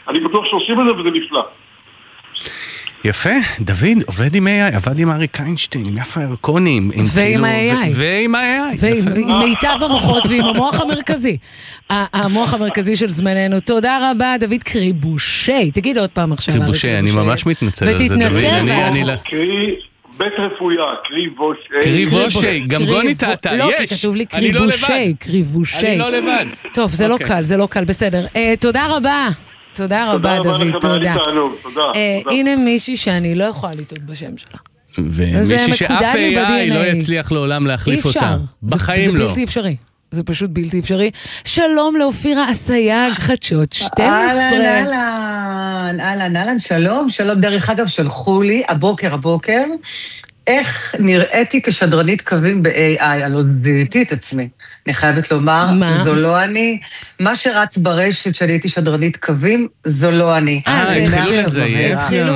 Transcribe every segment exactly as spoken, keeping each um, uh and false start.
אני בטוח שעושים את זה וזה נפלא. יפה, דוד עובד עם איי איי, עבד עם אריק איינשטיין, עם יפה ירקונים. ועם ה-איי איי. ועם ה-איי איי. ועם מיטב המוחות ועם המוח המרכזי. המוח המרכזי של זמננו. תודה רבה, דוד קריבושי. תגיד עוד פעם עכשיו. קריבושי, אני ממש מתנצל על זה, דוד. ותתנצל. קרי בית רפויה, קריבושי. קריבושי, גם גוני טעתה, יש. לא, כי כתוב לי קריבושי, קריבושי. אני לא לבד. טוב, זה לא קל, זה לא קל, בסדר. תודה רבה. תודה רבה, דוד, תודה. הנה מישהי שאני לא יכולה לטעות בשם שלה. ומישהי שאף איי איי לא יצליח לעולם להחליף אותה. בחיים לא. זה בלתי אפשרי. זה פשוט בלתי אפשרי. שלום לאופירה אסייג, חדשות שתים עשרה. אהלן, אהלן, אהלן, אהלן, שלום. שלום, דרך אגב, שלחו לי, הבוקר, הבוקר, איך נראיתי כשדרנית קווים ב-איי איי, אני לא זיהיתי את עצמי. אני חייבת לומר, זו לא אני. מה שרץ ברשת שאני הייתי שדרנית קווים, זו לא אני. אה, התחילו לזיין. התחילו.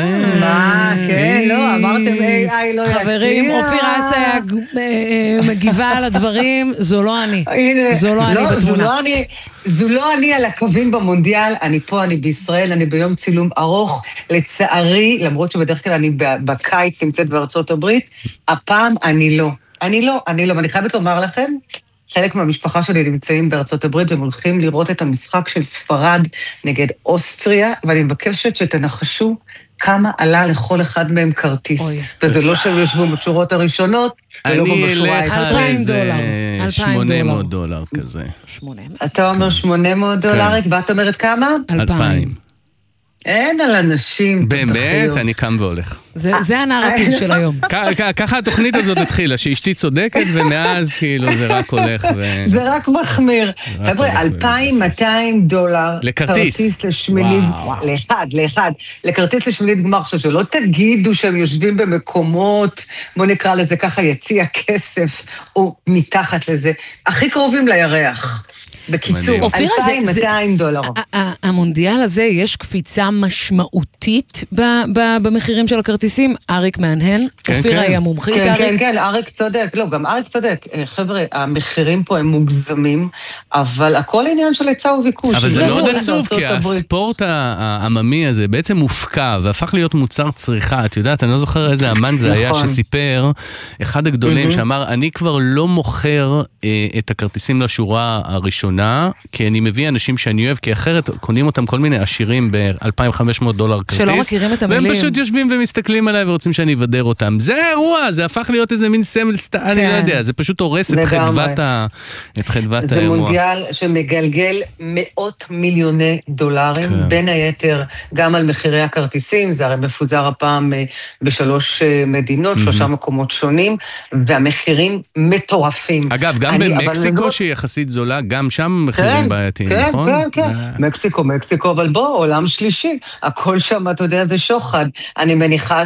מה, כן, לא, אמרתם איי איי לא יצליח. חברים, אופירה אסייג מגיבה על הדברים, זו לא אני. זו לא אני בתמונה. זו לא אני על הקווים במונדיאל, אני פה, אני בישראל, אני ביום צילום ארוך, לצערי, למרות שבדרך כלל אני בקיץ נמצאת בארצות הברית, הפעם אני לא. אני לא, אני לא, ואני חייבת לומר לכם, חלק מהמשפחה שלי נמצאים בארצות הברית, והם הולכים לראות את המשחק של ספרד נגד אוסטריה, ואני מבקשת שתנחשו כמה עלה לכל אחד מהם כרטיס. וזה לא שהם יושבו בשורות הראשונות, ולא בשורה אלפיים דולר. שמונה מאות דולר כזה. אתה אומר שמונה מאות דולר, ואת אומרת כמה? אלפיים. אין על אנשים. באמת, אני קם והולך. זה הנרטיב של היום. ככה התוכנית הזאת התחילה, שאשתי צודקת, ומאז כאילו זה רק הולך. זה רק מחמיר. חבר'ה, אלפיים מאתיים דולר. לכרטיס. לשמינית, לאחד, לאחד. לכרטיס לשמינית גמר, שלא תגידו שהם יושבים במקומות, בוא נקרא לזה ככה, יציע כסף, או מתחת לזה. הכי קרובים לירח. בקיצור, אלפיים מאתיים דולר. המונדיאל הזה, יש קפיצה משמעותית במחירים של הכרטיסים? אריק מהנהן? אופירה היא המומחית, אריק? כן, כן, אריק צודק. לא, גם אריק צודק. חבר'ה, המחירים פה הם מוגזמים, אבל הכל עניין של היצע וביקוש. אבל זה מאוד עצוב, כי הספורט העממי הזה בעצם מופקע, והפך להיות מוצר צריכה. את יודעת, אני לא זוכר איזה אמן זה היה שסיפר, אחד הגדולים שאמר, אני כבר לא מוכר את הכרטיסים לשורה הראשונה, כי אני מביא אנשים שאני אוהב, כי אחרת קונים אותם כל מיני עשירים ב-אלפיים וחמש מאות דולר כרטיס. שלא מכירים את המילים. והם פשוט יושבים ומסתכלים עליי ורוצים שאני אבדר אותם. זה אירוע, זה הפך להיות איזה מין סמל סטאר, אני לא יודע, זה פשוט הורס את חדוות האירוע. זה מונדיאל שמגלגל מאות מיליוני דולרים, בין היתר גם על מחירי הכרטיסים, זה הרי מפוזר הפעם בשלוש מדינות, שלושה מקומות שונים, והמחירים מטורפים. אגב, גם במקסיקו שהיא יחסית זולה, גם שם מחירים בעייתיים, נכון? כן, כן, כן. מקסיקו, מקסיקו, אבל בוא, עולם שלישי. הכל שם, אתה יודע, זה שוחד. אני מניחה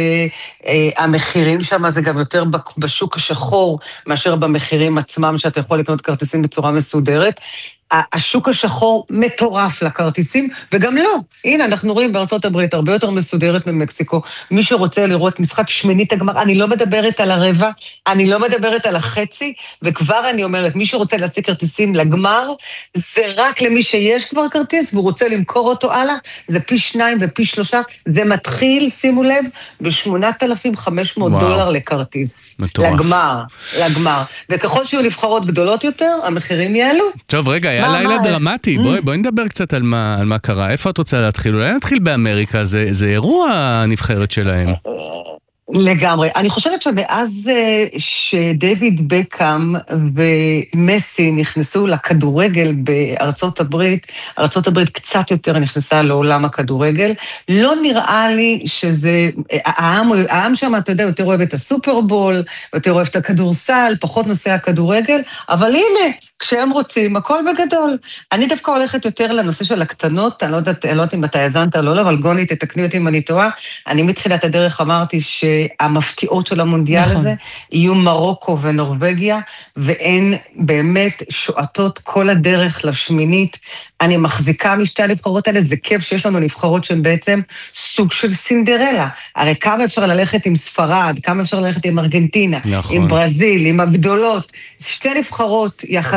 שהמחירים שם זה גם יותר בשוק השחור, מאשר במחירים עצמם, שאתה יכול לקנות כרטיסים בצורה מסודרת. השוק השחור מטורף לכרטיסים, וגם לא. הנה, אנחנו רואים בארצות הברית הרבה יותר מסודרת ממקסיקו. מי שרוצה לראות משחק שמינית הגמר, אני לא מדברת על הרבע, אני לא מדברת על החצי, וכבר אני אומרת, מי שרוצה להשיג כרטיסים לגמר, זה רק למי שיש כבר כרטיס, והוא רוצה למכור אותו הלאה, זה פי שניים ופי שלושה, זה מתחיל, שימו לב, ב-שמונת אלפים וחמש מאות דולר לכרטיס. מטורף. לגמר, לגמר. וככל שיהיו נבחרות גדולות יותר, המחירים יעלו. טוב, רגע, היה לילה דרמטי, בואי נדבר קצת על מה קרה. איפה את רוצה להתחיל? אולי נתחיל באמריקה, זה אירוע הנבחרת שלהם. לגמרי. אני חושבת שמאז שדייוויד בקאם ומסי נכנסו לכדורגל בארצות הברית, ארצות הברית קצת יותר נכנסה לעולם הכדורגל, לא נראה לי שזה, העם, העם שם, אתה יודע, יותר אוהב את הסופרבול, יותר אוהב את הכדורסל, פחות נושא הכדורגל, אבל הנה, כשהם רוצים, הכל בגדול. אני דווקא הולכת יותר לנושא של הקטנות, אני לא יודעת, אני לא יודעת אם אתה יזנת או לא, אבל גוני, תתקני אותי אם אני טועה. אני מתחילת הדרך אמרתי שהמפתיעות של המונדיאל הזה יהיו מרוקו ונורווגיה, והן באמת שועטות כל הדרך לשמינית. אני מחזיקה משתי הנבחרות האלה, זה כיף שיש לנו נבחרות שהן בעצם סוג של סינדרלה. הרי כמה אפשר ללכת עם ספרד, כמה אפשר ללכת עם ארגנטינה, עם ברזיל, עם הגדולות. שתי נבחרות יחס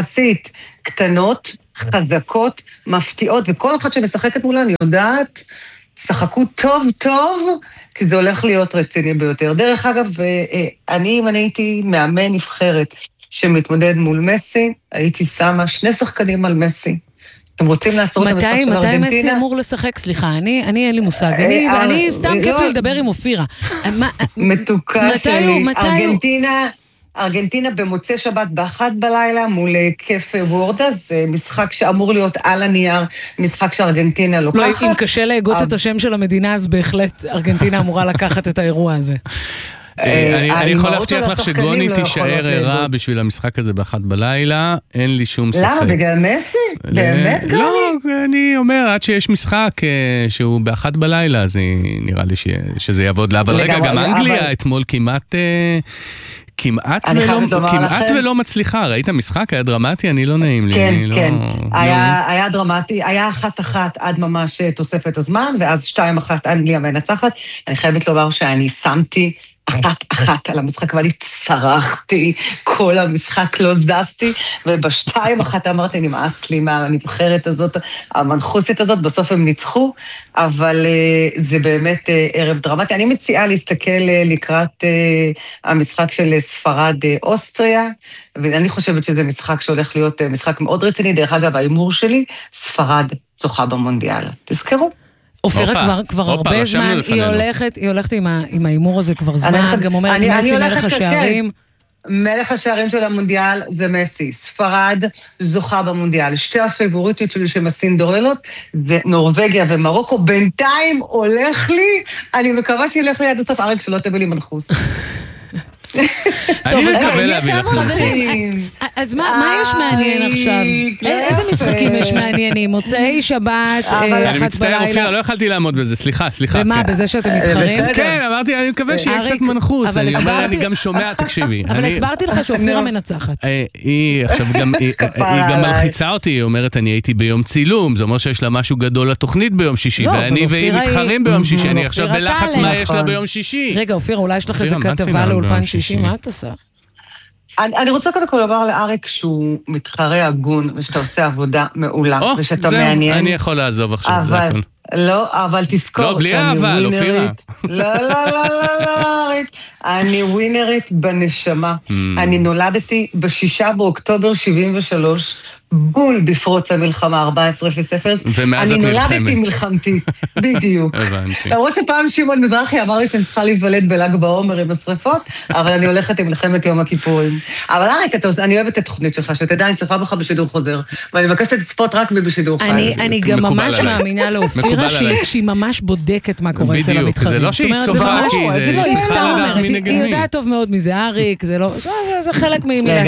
יחסית קטנות, חזקות, מפתיעות, וכל אחת שמשחקת מולה, אני יודעת, שחקו טוב טוב, כי זה הולך להיות רציני ביותר. דרך אגב, אני, אם אני הייתי מאמן נבחרת שמתמודד מול מסי, הייתי שמה שני שחקנים על מסי. אתם רוצים לעצור את המשחק של ארגנטינה? מתי מסי אמור לשחק? סליחה, אני אין לי מושג. אני סתם כיף לי לדבר עם אופירה. מתוקה שלי, ארגנטינה... ארגנטינה במוצאי שבת באחת בלילה מול כיף וורדה, זה משחק שאמור להיות על הנייר, משחק שארגנטינה לוקחת. לא, אם קשה להגות את השם של המדינה, אז בהחלט ארגנטינה אמורה לקחת את האירוע הזה. אני יכול להבטיח לך שגוני תישאר ערה בשביל המשחק הזה באחת בלילה, אין לי שום ספק. למה? בגלל מסי? באמת גוני? לא, אני אומר, עד שיש משחק שהוא באחת בלילה, אז נראה לי שזה יעבוד לה. אבל רגע, גם אנגליה אתמול כמעט... כמעט ולא, כמעט ולא מצליחה, ראית משחק? היה דרמטי? אני לא נעים לי. כן, לא... כן, היה, היה דרמטי, היה אחת אחת עד ממש תוספת הזמן, ואז שתיים אחת אנגליה מנצחת. אני חייבת לומר שאני שמתי אחת אחת על המשחק, ואני צרחתי, כל המשחק לא זזתי, ובשתיים אחת אמרתי, נמאס לי מהנבחרת הזאת, המנחוסית הזאת, בסוף הם ניצחו, אבל זה באמת ערב דרמטי. אני מציעה להסתכל לקראת המשחק של ספרד אוסטריה, ואני חושבת שזה משחק שהולך להיות משחק מאוד רציני, דרך אגב, האימור שלי, ספרד זוכה במונדיאל. תזכרו. אופירה כבר הרבה זמן, היא הולכת, היא הולכת עם האימור הזה כבר זמן, גם אומרת מסי מלך השערים. מלך השערים של המונדיאל זה מסי, ספרד זוכה במונדיאל. שתי הפייבוריטיות שלי שמסין דורלות, זה נורווגיה ומרוקו, בינתיים הולך לי, אני מקווה שילך לי עד הסוף, אריק שלא תביא לי מנחוס. אני מקווה להביא לך אז מה יש מעניין עכשיו? איזה משחקים יש מעניינים? מוצאי שבת, אני מצטער אופירה, לא יכלתי לעמוד בזה, סליחה, סליחה. ומה, בזה שאתם מתחרים? כן, אמרתי, אני מקווה שיהיה קצת מנחוס, אני גם שומע, תקשיבי. אבל הסברתי לך שאופירה מנצחת. היא עכשיו גם, היא גם מלחיצה אותי, היא אומרת, אני הייתי ביום צילום, זה אומר שיש לה משהו גדול לתוכנית ביום שישי, ואני והיא מתחרים ביום שישי, אני עכשיו בלחץ מה יש לה ביום שישי. רגע, אופירה, אולי יש לך איזה כתבה לאולפן שישי, מה את עושה? אני, אני רוצה קודם כל לומר לאריק שהוא מתחרה הגון, ושאתה עושה עוודה מעולה, או, ושאתה זהו, מעניין. אני יכול לעזוב עכשיו, אבל, זה הכל. לא, אבל תזכור לא, בלי שאני אהבה, ווינרית. לא, לא, לא, לא, לא, אריק. אני ווינרית בנשמה. Mm. אני נולדתי בשישה באוקטובר שבעים ושלוש, בול בפרוץ המלחמה ארבע עשרה לספר. ומאז את נלחמת. אני נולדתי מלחמתית, בדיוק. הבנתי. למרות שפעם שמעון מזרחי אמר לי שאני צריכה להיוולד בל"ג בעומר עם השריפות, אבל אני הולכת עם מלחמת יום הכיפורים. אבל אריק, אני אוהבת את התוכנית שלך, שתדע, אני צופה בך בשידור חוזר, ואני מבקשת לצפות רק בשידור חי. אני גם ממש מאמינה לאופירה שהיא ממש בודקת מה קורה אצל המתחרים. זה לא שהיא צופה, כי זה צריכה לדעת מי נגד מי. היא יודעת טוב מאוד מי זה אריק, זה חלק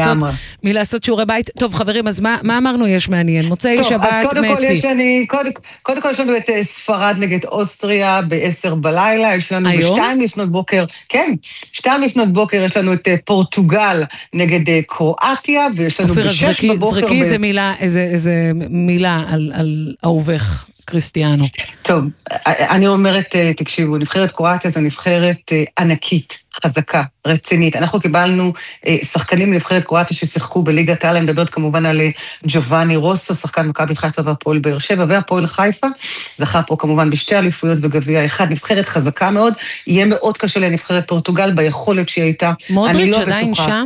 מלעשות שיעורי בית. טוב, חברים, אז מה אמרנו יש מעניין? מוצאי שבת, מסי. קודם כל יש לנו את ספרד נגד אוסטריה בעשר בלילה, יש לנו בשתיים לפנות בוקר, כן, שתיים לפנות בוקר יש לנו את פורטוגל נגד קרואטיה, ויש לנו בשש בבוקר... זרקי איזה מילה על אהובך. קריסטיאנו. טוב, אני אומרת, תקשיבו, נבחרת קרואטיה זו נבחרת ענקית, חזקה, רצינית. אנחנו קיבלנו שחקנים לנבחרת קרואטיה ששיחקו בליגת העל, אני מדברת כמובן על ג'ובאני רוסו, שחקן מכבי חיפה והפועל באר שבע, והפועל חיפה, זכה פה כמובן בשתי אליפויות וגביע אחד, נבחרת חזקה מאוד, יהיה מאוד קשה לנבחרת פורטוגל ביכולת שהיא הייתה. מודריץ' עדיין שם?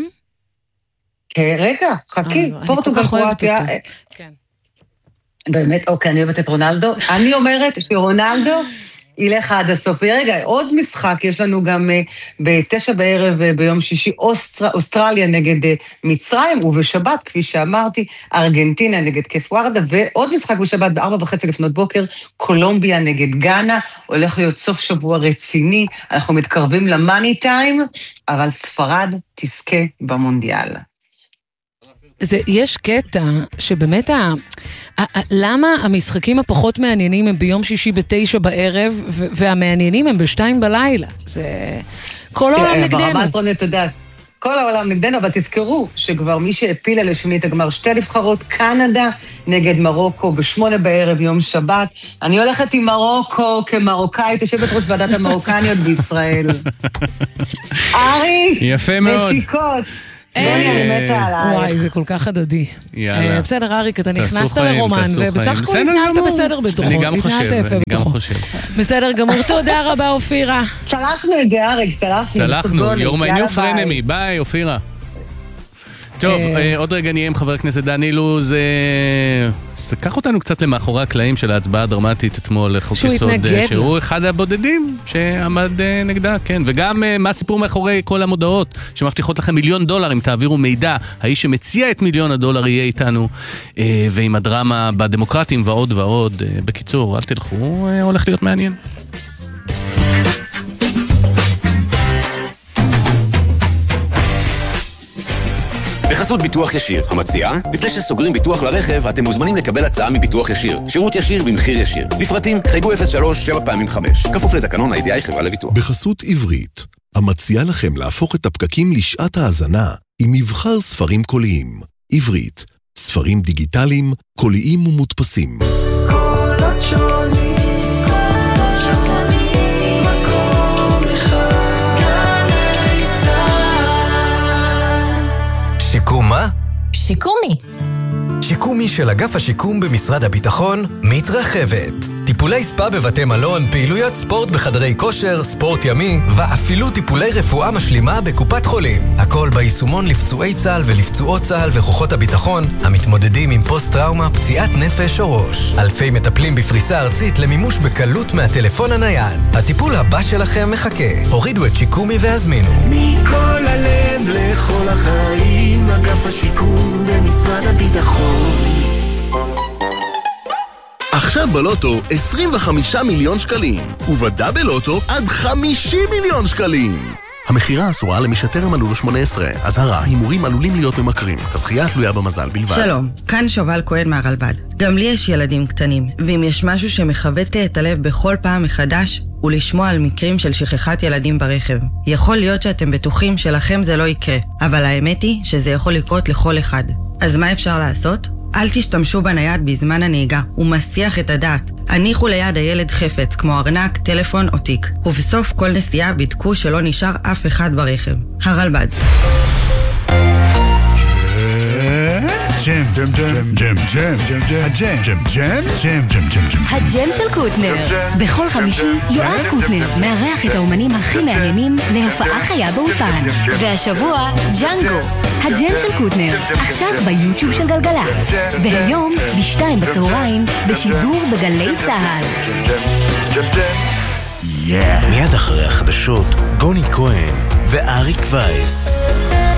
כן, רגע, חכי, פורטוגל קרואטיה... כן. באמת, אוקיי, אני אוהבת את רונלדו. אני אומרת שרונלדו ילך עד הסוף. ורגע, עוד משחק, יש לנו גם בתשע בערב ביום שישי, אוסטר, אוסטרליה נגד מצרים, ובשבת, כפי שאמרתי, ארגנטינה נגד כיף וורדה, ועוד משחק בשבת בארבע וחצי לפנות בוקר, קולומביה נגד גאנה, הולך להיות סוף שבוע רציני, אנחנו מתקרבים למאני טיים, אבל ספרד תזכה במונדיאל. זה, יש קטע שבאמת, ה, ה, למה המשחקים הפחות מעניינים הם ביום שישי בתשע בערב, ו, והמעניינים הם בשתיים בלילה? זה כל העולם נגדנו. ברמה פרונת, תודה. כל העולם נגדנו, אבל תזכרו שכבר מי שהפילה לשמינית הגמר שתי נבחרות, קנדה נגד מרוקו בשמונה בערב יום שבת. אני הולכת עם מרוקו כמרוקאית, יושבת ראש ועדת המרוקניות בישראל. ארי, יפה מאוד. נשיקות. אני מתה עלייך. וואי, זה כל כך הדדי. יאללה. בסדר, אריק, אתה נכנסת חיים, לרומן, תעשו ובסך חיים. הכל בסדר התנהלת גמור. בסדר בתוכו. אני גם חושב, אני גם חושב. בסדר גמור, תודה רבה, אופירה. צלחנו את זה, אריק, צלחנו. צלחנו, you're my new frenemy, ביי, אופירה. טוב, עוד רגע נהיה עם חבר הכנסת דן אילוז, זה קח אותנו קצת למאחורי הקלעים של ההצבעה הדרמטית אתמול לחוק יסוד, שהוא אחד הבודדים שעמד נגדה, כן, וגם מה הסיפור מאחורי כל המודעות שמבטיחות לכם מיליון דולר אם תעבירו מידע, האיש שמציע את מיליון הדולר יהיה איתנו, ועם הדרמה בדמוקרטים ועוד ועוד, בקיצור, אל תלכו, הולך להיות מעניין. בחסות ביטוח ישיר, המציעה, לפני שסוגרים ביטוח לרכב, אתם מוזמנים לקבל הצעה מביטוח ישיר. שירות ישיר במחיר ישיר. לפרטים, חייגו אפס שלוש שבע פעמים חמש. כפוף לתקנון ה-איי די איי חברה לביטוח. בחסות עברית, המציעה לכם להפוך את הפקקים לשעת ההאזנה עם מבחר ספרים קוליים. עברית, ספרים דיגיטליים, קוליים ומודפסים. קולות שונים, קולות שונים, מקום אחד, גלי צהל. שיקום מה? שיקומי. שיקומי של אגף השיקום במשרד הביטחון מתרחבת. טיפולי ספה בבתי מלון, פעילויות ספורט בחדרי כושר, ספורט ימי, ואפילו טיפולי רפואה משלימה בקופת חולים. הכל ביישומון לפצועי צה"ל ולפצועות צה"ל וכוחות הביטחון, המתמודדים עם פוסט-טראומה, פציעת נפש או ראש. אלפי מטפלים בפריסה ארצית למימוש בקלות מהטלפון הנייד. הטיפול הבא שלכם מחכה. הורידו את שיקומי והזמינו. מכל הלב לכל החיים, אגף השיקום במשרד הביטחון. עכשיו בלוטו עשרים וחמישה מיליון שקלים, ובדאבל לוטו עד חמישים מיליון שקלים. המחירה אסורה למי שטרם מלאו לו שמונה עשרה. אזהרה, הימורים עלולים להיות ממכרים. הזכייה תלויה במזל בלבד. שלום, כאן שובל כהן מהרלב"ד. גם לי יש ילדים קטנים, ואם יש משהו שמחבט לי את הלב בכל פעם מחדש, הוא לשמוע על מקרים של שכחת ילדים ברכב. יכול להיות שאתם בטוחים שלכם זה לא יקרה, אבל האמת היא שזה יכול לקרות לכל אחד. אז מה אפשר לעשות? אל תשתמשו בנייד בזמן הנהיגה, הוא מסיח את הדעת. הניחו ליד הילד חפץ, כמו ארנק, טלפון או תיק. ובסוף כל נסיעה בדקו שלא נשאר אף אחד ברכב. הרלב"ד. ג'ם, ג'ם, ג'ם, ג'ם, ג'ם, ג'ם, הג'ם, ג'ם, ג'ם, ג'ם, ג'ם, ג'ם, ג'ם. הג'ם של קוטנר. בכל חמישי יואב קוטנר מארח את האומנים הכי מעניינים להופעה חיה באולפן. והשבוע ג'אנגו. הג'ם של קוטנר, עכשיו ביוטיוב של גלגלצ. והיום בשתיים בצהריים בשידור בגלי צהל. מיד אחרי החדשות, גוני כהן ואריק וייס.